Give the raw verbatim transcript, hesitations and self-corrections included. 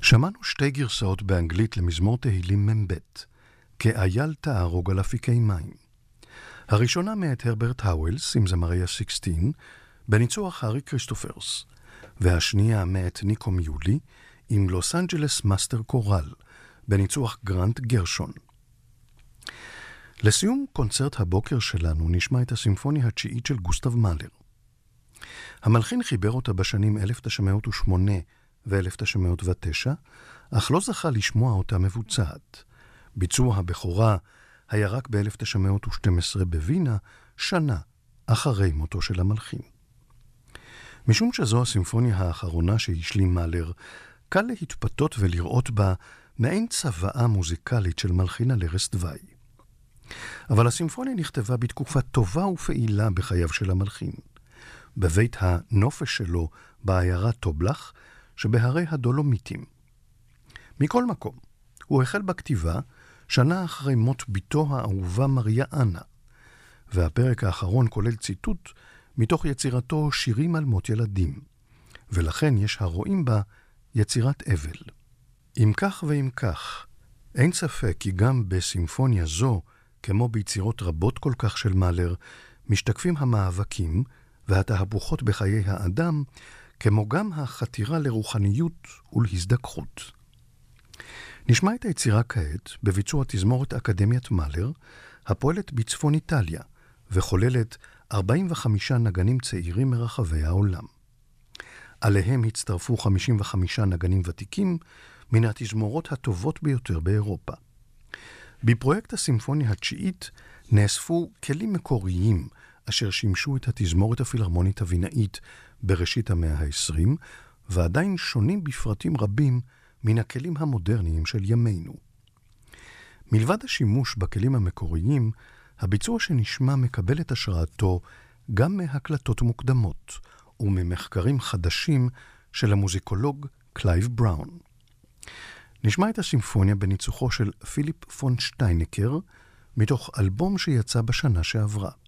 שמענו שתי גרסאות באנגלית למזמור תהילים מ"ב, כאייל תערוג על אפיקי מים. הראשונה מאת הרברט האוולס עם זמרי ה-שישה עשר, בניצוח הארי כריסטופרס, והשנייה מאת ניקו מיולי עם לוס אנג'לס מאסטר קורל, בניצוח גרנט גרשון. לסיום קונצרט הבוקר שלנו נשמע את הסימפוניה התשיעית של גוסטב מאלר. המלחין חיבר אותה בשנים אלף תשע מאות ושמונה ו-אלף תשע מאות ותשע, אך לא זכה לשמוע אותה מבוצעת. ביצוע הבכורה היה רק ב-אלף תשע מאות ושתים עשרה בווינה, שנה אחרי מותו של המלחין. משום שזו הסימפוניה האחרונה שהשלים מאלר, קל להתפתות ולראות בה מעין צוואה מוזיקלית של מלחין על ערש דווי. אבל הסימפוניה נכתבה בתקופה טובה ופעילה בחייו של המלחין, בבית הנופש שלו בעיירה טובלח שבהרי הדולומיטים. מכל מקום, הוא החל בכתיבה שנה אחרי מות ביתו האהובה מריה אנה, והפרק האחרון כולל ציטוט מתוך יצירתו שירים על מות ילדים, ולכן יש הרואים בה יצירת אבל. אם כך ואם כך, אין ספק כי גם בסימפוניה זו, כמו ביצירות רבות כל כך של מאלר, משתקפים המאבקים והתהפוכות בחיי האדם, כמו גם החתירה לרוחניות ולהזדככות. נשמע את היצירה כעת בביצוע תזמורת אקדמיית מאלר, הפועלת בצפון איטליה, וכוללת ארבעים וחמישה נגנים צעירים מרחבי העולם. עליהם הצטרפו חמישים וחמישה נגנים ותיקים מן התזמורות הטובות ביותר באירופה. בפרויקט הסימפוניה התשיעית נאספו כלים מקוריים אשר שימשו את התזמורת הפילהרמונית הווינאית בראשית המאה ה-עשרים, ועדיין שונים בפרטים רבים מן הכלים המודרניים של ימינו. מלבד השימוש בכלים המקוריים, הביצוע שנשמע מקבל את השראתו גם מהקלטות מוקדמות וממחקרים חדשים של המוזיקולוג קלייב בראון. נשמע את הסימפוניה בניצוחו של פיליפ פון שטיינקר, מתוך אלבום שיצא בשנה שעברה.